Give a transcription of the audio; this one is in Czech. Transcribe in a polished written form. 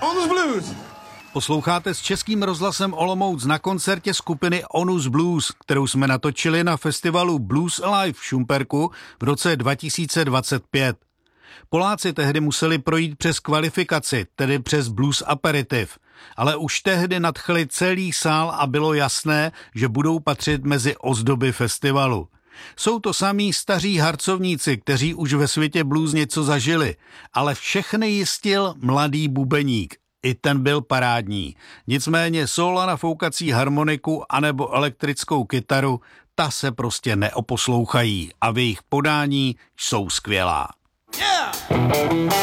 Onus Blues. Posloucháte s Českým rozhlasem Olomouc na koncertě skupiny Onus Blues, kterou jsme natočili na festivalu Blues Alive v Šumperku v roce 2025. Poláci tehdy museli projít přes kvalifikaci, tedy přes blues aperitiv, ale už tehdy nadchli celý sál a bylo jasné, že budou patřit mezi ozdoby festivalu. Jsou to samí staří harcovníci, kteří už ve světě blues něco zažili, ale všechny jistil mladý bubeník. I ten byl parádní. Nicméně sóla na foukací harmoniku anebo elektrickou kytaru, ta se prostě neoposlouchají a v jejich podání jsou skvělá. Yeah!